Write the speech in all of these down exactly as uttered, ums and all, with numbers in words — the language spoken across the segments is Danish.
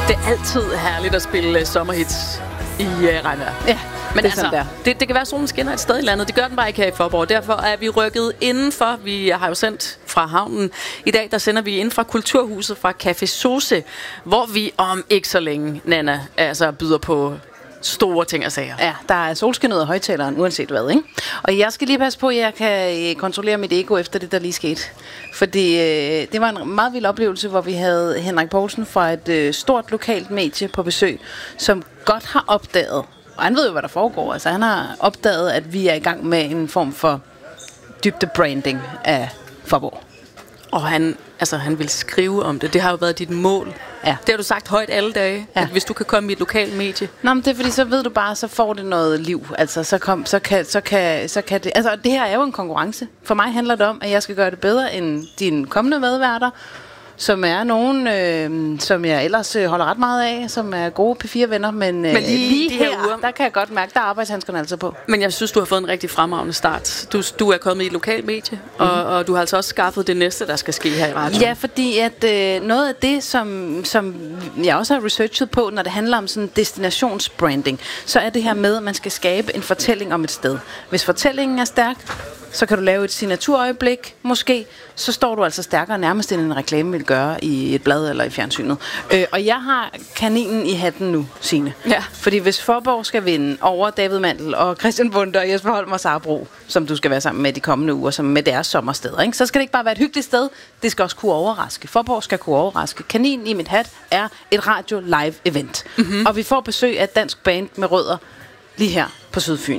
Det er altid herligt at spille uh, sommerhits i uh, regnvejr. Ja, men det, altså, det, det kan være, at solen skinner et sted i landet. Det gør den bare ikke her i Faaborg. Derfor er vi rykket indenfor. Vi har jo sendt fra havnen. I dag der sender vi ind fra Kulturhuset fra Café Sose, hvor vi om ikke så længe, Nanna, altså byder på store ting og sager. Ja, der er solskin ud af højtaleren, uanset hvad, ikke? Og jeg skal lige passe på, at jeg kan kontrollere mit ego efter det, der lige skete. Fordi øh, det var en meget vild oplevelse, hvor vi havde Henrik Poulsen fra et øh, stort lokalt medie på besøg, som godt har opdaget, og han ved jo, hvad der foregår, altså han har opdaget, at vi er i gang med en form for dybde branding af Faaborg. Og han, altså, han vil skrive om det. Det har jo været dit mål. Ja. Det har du sagt højt alle dage, ja. At hvis du kan komme i et lokalt medie. Nå, men det er fordi, så ved du bare, så får det noget liv. Altså, så, kom, så, kan, så, kan, så kan det... Altså, det her er jo en konkurrence. For mig handler det om, at jeg skal gøre det bedre end dine kommende medværter, som er nogen, øh, som jeg ellers øh, holder ret meget af, som er gode P fire venner, men, øh, men lige, lige de her, her uger, der kan jeg godt mærke, der er arbejdshandskerne altså på. Men jeg synes, du har fået en rigtig fremragende start. Du, du er kommet i et lokalt medie, mm-hmm. og, og du har altså også skaffet det næste, der skal ske her i radioen. Ja, fordi at øh, noget af det, som, som jeg også har researchet på, når det handler om sådan destinationsbranding, så er det her med, at man skal skabe en fortælling om et sted. Hvis fortællingen er stærk, så kan du lave et signaturøjeblik, måske, så står du altså stærkere nærmest, end en reklame vil gøre i et blad eller i fjernsynet. Øh, og jeg har kaninen i hatten nu, Signe. Ja. Fordi hvis Faaborg skal vinde over David Mandel og Christian Bunde og Jesper Holm og Sara Bro, som du skal være sammen med de kommende uger, som med deres sommersteder, ikke? Så skal det ikke bare være et hyggeligt sted, det skal også kunne overraske. Faaborg skal kunne overraske. Kaninen i mit hat er et radio live event. Mm-hmm. Og vi får besøg af et dansk band med rødder lige her på Sydfyn.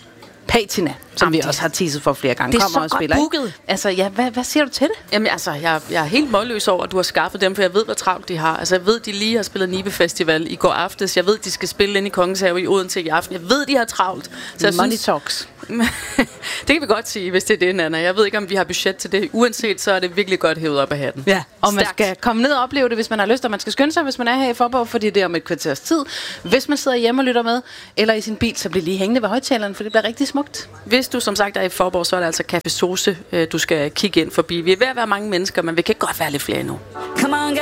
Patina, som Jamen, vi også har teaset for flere gange. Det er kommer så og godt spiller, booket. Altså, ja, hvad, hvad siger du til det? Jamen altså, jeg, jeg er helt målløs over, at du har skaffet dem, for jeg ved, hvor travlt de har. Altså, jeg ved, de lige har spillet Nibe Festival i går aftes. Jeg ved, de skal spille ind i Kongens Have i Odense i aften. Jeg ved, de har travlt. Så Money synes, talks. Det kan vi godt sige, hvis det er det, Nanna. Jeg ved ikke, om vi har budget til det. Uanset, så er det virkelig godt hævet op af hatten. Ja, og Stærkt. Man skal komme ned og opleve det, hvis man har lyst, og man skal skynde sig, hvis man er her i Faaborg, fordi det er om et kvarters tid. Hvis man sidder hjemme og lytter med, eller i sin bil, så bliver lige hængende ved højtaleren, for det bliver rigtig smukt. Hvis du som sagt er i Faaborg, så er det altså Café Sose, du skal kigge ind forbi. Vi er ved at være mange mennesker, men vi kan godt være lidt flere endnu. Come on,